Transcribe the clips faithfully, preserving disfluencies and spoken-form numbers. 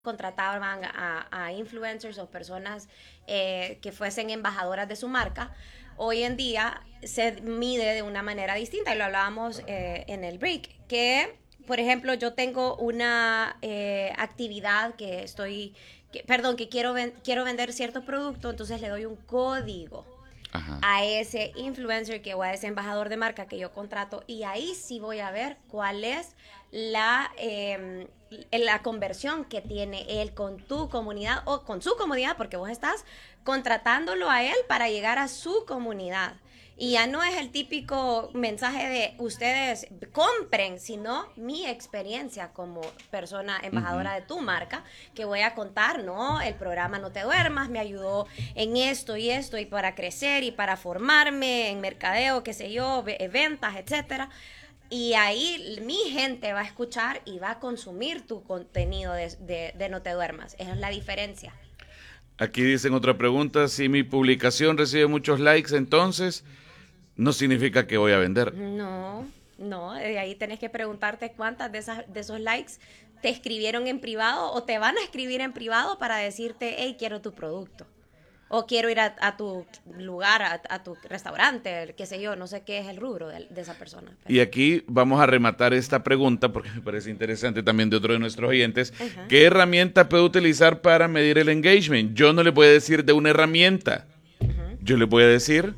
contrataban a, a influencers o personas eh, que fuesen embajadoras de su marca. Hoy en día se mide de una manera distinta y lo hablábamos eh, en el break, que por ejemplo yo tengo una eh, actividad que estoy, que, perdón, que quiero, ven, quiero vender cierto producto, entonces le doy un código Ajá. a ese influencer que o a ese embajador de marca que yo contrato, y ahí sí voy a ver cuál es la, eh, la conversión que tiene él con tu comunidad o con su comunidad, porque vos estás contratándolo a él para llegar a su comunidad. Y ya no es el típico mensaje de ustedes compren, sino mi experiencia como persona embajadora Ujú. de tu marca, que voy a contar, ¿no? El programa No Te Duermas me ayudó en esto y esto, y para crecer y para formarme en mercadeo, qué sé yo, ventas, etcétera. Y ahí mi gente va a escuchar y va a consumir tu contenido de, de, de No Te Duermas. Esa es la diferencia. Aquí dicen otra pregunta, si mi publicación recibe muchos likes, entonces no significa que voy a vender. No, no, de ahí tenés que preguntarte cuántas de, esas, de esos likes te escribieron en privado o te van a escribir en privado para decirte, hey, quiero tu producto. O quiero ir a, a tu lugar, a, a, tu restaurante, qué sé yo, no sé qué es el rubro de, de esa persona. Pero... Y aquí vamos a rematar esta pregunta, porque me parece interesante también de otro de nuestros oyentes. Ajá. ¿Qué herramienta puedo utilizar para medir el engagement? Yo no le voy a decir de una herramienta. Uh-huh. Yo le voy a decir,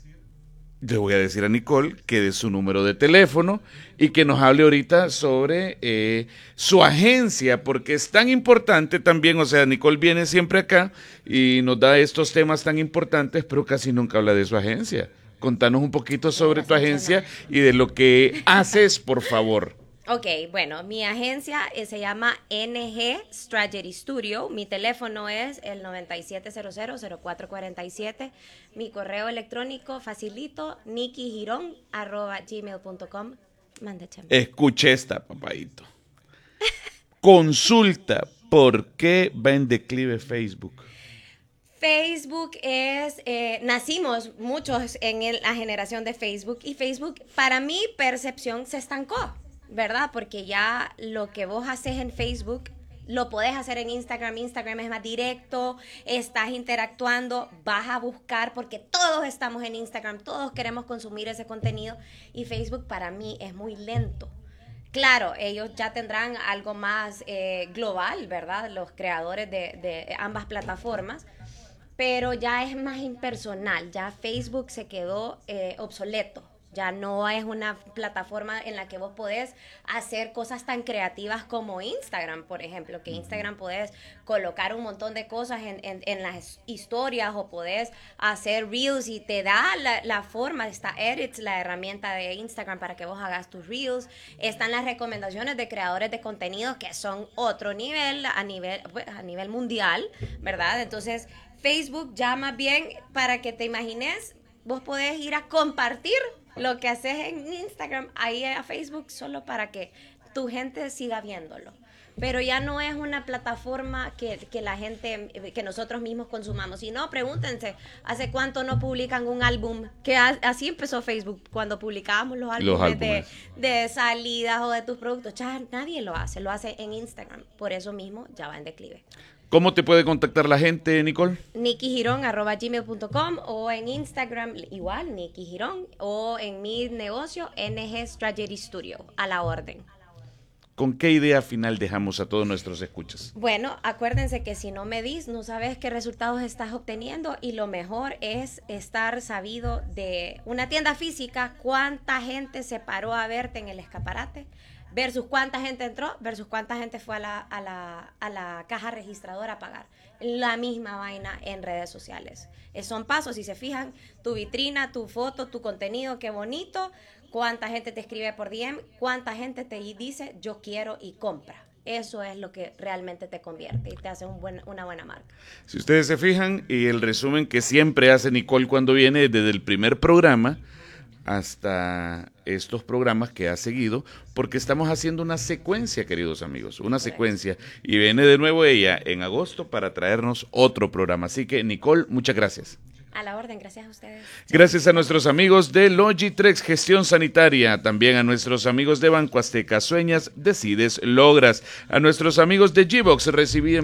le voy a decir a Nicole que dé su número de teléfono y que nos hable ahorita sobre eh, su agencia, porque es tan importante también. O sea, Nicole viene siempre acá y nos da estos temas tan importantes, pero casi nunca habla de su agencia. Contanos un poquito Tienes sobre tu razón, agencia Chema. y de lo que haces, por favor. Ok, bueno, mi agencia eh, se llama N G Strategy Studio. Mi teléfono es el nueve siete cero cero cero cuatro cuatro siete. Mi correo electrónico facilito, nikigirón arroba gmail punto com. Mande, Chema. Escuche esta, papadito. Consulta por qué va en declive Facebook. Facebook es, eh, nacimos muchos en el, la generación de Facebook, y Facebook, para mi percepción, se estancó, ¿verdad? Porque ya lo que vos haces en Facebook lo podés hacer en Instagram. Instagram es más directo, estás interactuando, vas a buscar, porque todos estamos en Instagram, todos queremos consumir ese contenido, y Facebook para mí es muy lento. Claro, ellos ya tendrán algo más eh, global, ¿verdad? Los creadores de, de ambas plataformas, pero ya es más impersonal. Ya Facebook se quedó eh, obsoleto. Ya no es una plataforma en la que vos podés hacer cosas tan creativas como Instagram, por ejemplo, que Instagram podés colocar un montón de cosas en, en, en las historias, o podés hacer reels y te da la, la forma. Está Edits, la herramienta de Instagram para que vos hagas tus reels. Están las recomendaciones de creadores de contenido, que son otro nivel, a nivel, a nivel mundial, ¿verdad? Entonces, Facebook ya más bien, para que te imagines, vos podés ir a compartir lo que haces en Instagram ahí a Facebook, solo para que tu gente siga viéndolo. Pero ya no es una plataforma que, que la gente, que nosotros mismos consumamos. Si no, pregúntense, ¿hace cuánto no publican un álbum? Que a, así empezó Facebook, cuando publicábamos los Los álbumes de, álbumes. de salidas o de tus productos. Ya nadie lo hace, lo hace en Instagram. Por eso mismo ya va en declive. ¿Cómo te puede contactar la gente, Nicole? nikigirón arroba gmail punto com, o en Instagram igual, Nikki Girón, o en mi negocio N G Strategy Studio, a la orden. ¿Con qué idea final dejamos a todos nuestros escuchas? Bueno, acuérdense que si no medís, no sabes qué resultados estás obteniendo, y lo mejor es estar sabido de una tienda física, cuánta gente se paró a verte en el escaparate, versus cuánta gente entró, versus cuánta gente fue a la, a la, a la caja registradora a pagar. La misma vaina en redes sociales. Eh, son pasos, si se fijan, tu vitrina, tu foto, tu contenido, qué bonito, cuánta gente te escribe por D M, cuánta gente te dice yo quiero y compra. Eso es lo que realmente te convierte y te hace un buen, una buena marca. Si ustedes se fijan, y el resumen que siempre hace Nicole cuando viene, desde el primer programa hasta estos programas que ha seguido, porque estamos haciendo una secuencia, queridos amigos, una secuencia, y viene de nuevo ella en agosto para traernos otro programa. Así que, Nicole, muchas gracias. A la orden, gracias a ustedes. Gracias a nuestros amigos de Logitrex Gestión Sanitaria, también a nuestros amigos de Banco Azteca, sueñas, decides, logras, a nuestros amigos de G-Box, recibí